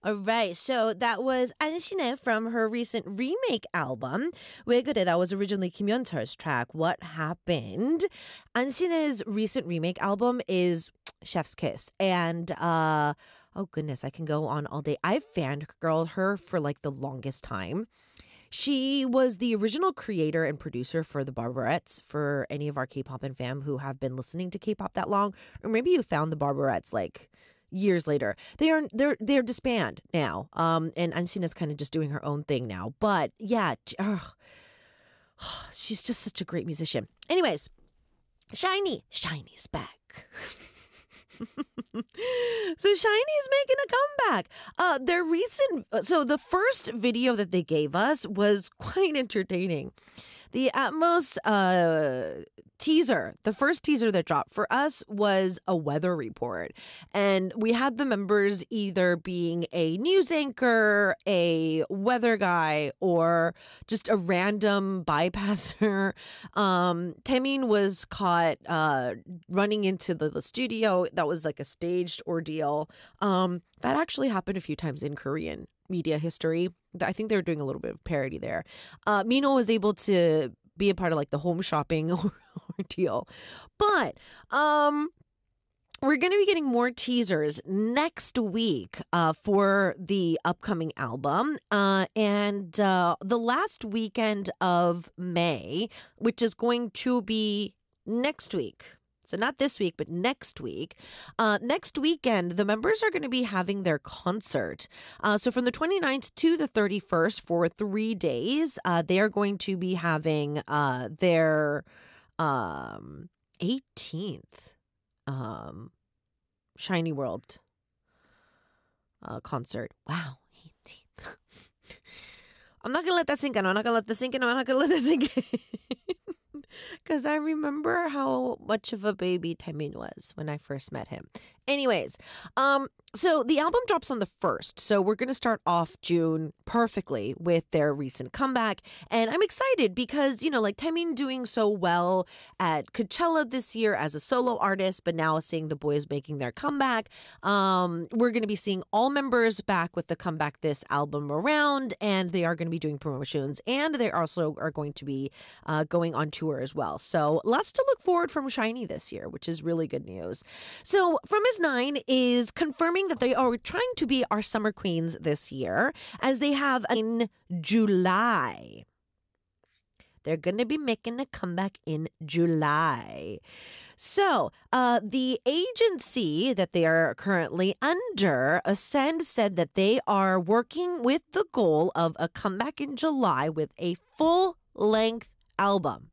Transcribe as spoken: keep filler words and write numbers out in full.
All right, so that was 안신혜 from her recent remake album. 왜 그래? That was originally Kim Yeon-cheol's track. What happened? 안신혜's recent remake album is Chef's Kiss, and uh, oh goodness, I can go on all day. I've fangirled her for like the longest time. She was the original creator and producer for the Barbarettes, for any of our K-pop and fam who have been listening to K-pop that long, or maybe you found the Barbarettes like years later. They are they're they're disbanded now. Um, and Ansina's kind of just doing her own thing now. But yeah, ugh, she's just such a great musician. Anyways, Shiny, Shiny's back. So Shiny's making a comeback. Uh, their recent, so the first video that they gave us was quite entertaining. The Atmos uh, teaser, the first teaser that dropped for us was a weather report. And we had the members either being a news anchor, a weather guy, or just a random bypasser. Um, Taemin was caught uh, running into the, the studio. That was like a staged ordeal. Um, that actually happened a few times in Korean media history. I think they were doing a little bit of parody there. Uh, Mino was able to be a part of like the home shopping ordeal. But um, we're going to be getting more teasers next week uh, for the upcoming album. Uh, and uh, the last weekend of May, which is going to be next week. So not this week, but next week. Uh, next weekend, the members are going to be having their concert. Uh, so from the twenty-ninth to the thirty-first for three days, uh, they are going to be having uh, their um, eighteenth um, Shiny World uh, concert. Wow, eighteenth. I'm not going to let that sink in. I'm not going to let that sink in. I'm not going to let that sink in. Because I remember how much of a baby Taemin was when I first met him. Anyways, um, so the album drops on the first. So we're going to start off June perfectly with their recent comeback. And I'm excited because, you know, like Taemin doing so well at Coachella this year as a solo artist, but now seeing the boys making their comeback. Um, we're going to be seeing all members back with the comeback this album around, and they are going to be doing promotions, and they also are going to be uh, going on tour as well. So lots to look forward from Shiny this year, which is really good news. So From Is Nine is confirming that they are trying to be our summer queens this year, as they have in July. They're going to be making a comeback in July. So, uh, the agency that they are currently under, Ascend, said that they are working with the goal of a comeback in July with a full-length album.